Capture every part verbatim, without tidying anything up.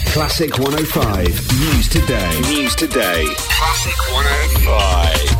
Classic one oh five News Today. News Today. Classic one oh five.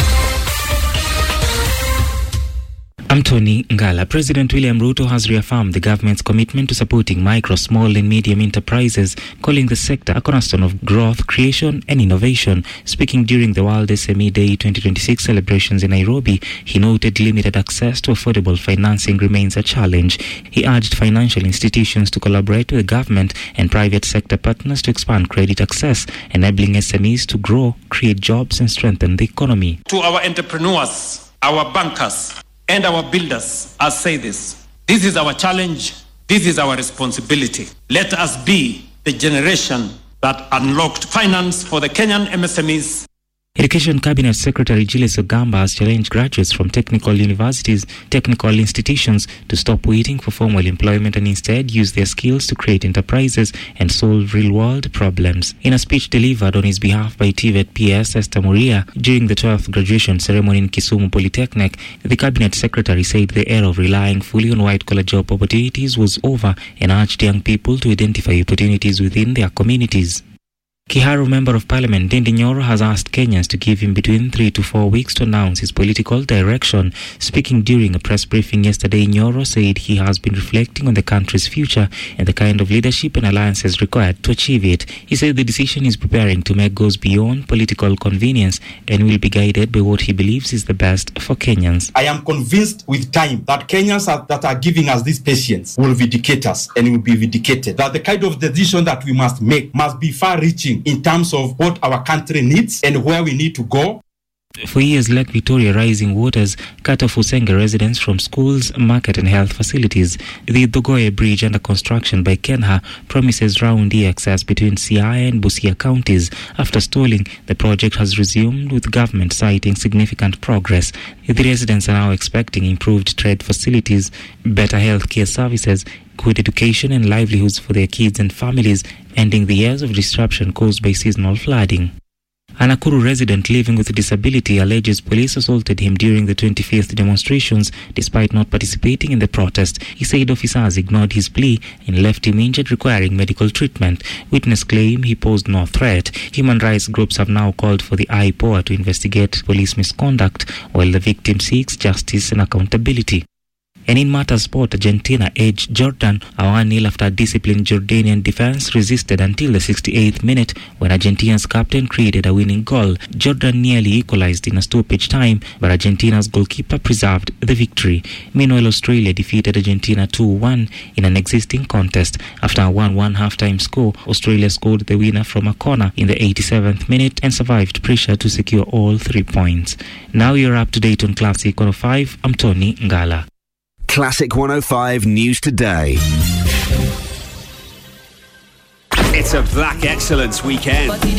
I'm Tony Ngala. President William Ruto has reaffirmed the government's commitment to supporting micro, small and medium enterprises, calling the sector a cornerstone of growth, creation and innovation. Speaking during the World S M E Day twenty twenty-six celebrations in Nairobi, he noted limited access to affordable financing remains a challenge. He urged financial institutions to collaborate with the government and private sector partners to expand credit access, enabling S M Es to grow, create jobs and strengthen the economy. To our entrepreneurs, our bankers, and our builders, I say this. This is our challenge. This is our responsibility. Let us be the generation that unlocked finance for the Kenyan M S M Es. Education Cabinet Secretary Julius Ogamba has challenged graduates from technical universities, technical institutions to stop waiting for formal employment and instead use their skills to create enterprises and solve real-world problems. In a speech delivered on his behalf by T V E T P S Esther Muria during the twelfth graduation ceremony in Kisumu Polytechnic, the Cabinet Secretary said the era of relying fully on white-collar job opportunities was over and urged young people to identify opportunities within their communities. Kiharu Member of Parliament Ndindi Nyoro has asked Kenyans to give him between three to four weeks to announce his political direction. Speaking during a press briefing yesterday, Nyoro said he has been reflecting on the country's future and the kind of leadership and alliances required to achieve it. He said the decision he's preparing to make goes beyond political convenience and will be guided by what he believes is the best for Kenyans. I am convinced with time that Kenyans are, that are giving us this patience will vindicate us and will be vindicated. That the kind of decision that we must make must be far-reaching in terms of what our country needs and where we need to go. For years, Lake Victoria rising waters cut off Usenge residents from schools, market and health facilities. The Dogoye Bridge under construction by Kenha promises round-year access between Siaya and Busia counties. After stalling, the project has resumed with government citing significant progress. The residents are now expecting improved trade facilities, better healthcare services, good education and livelihoods for their kids and families, ending the years of disruption caused by seasonal flooding. A Nakuru resident living with a disability alleges police assaulted him during the twenty-fifth demonstrations despite not participating in the protest. He said officers ignored his plea and left him injured, requiring medical treatment. Witnesses claim he posed no threat. Human rights groups have now called for the I P O A to investigate police misconduct while the victim seeks justice and accountability. And in matters sport, Argentina edged Jordan a one nil after a disciplined Jordanian defense resisted until the sixty-eighth minute when Argentina's captain created a winning goal. Jordan nearly equalized in a stoppage time, but Argentina's goalkeeper preserved the victory. Meanwhile, Australia defeated Argentina two one in an existing contest. After a one one halftime score, Australia scored the winner from a corner in the eighty-seventh minute and survived pressure to secure all three points. Now you're up to date on Classic one oh five. I'm Tony Ngala. Classic one oh five News Today. It's a Black Excellence weekend.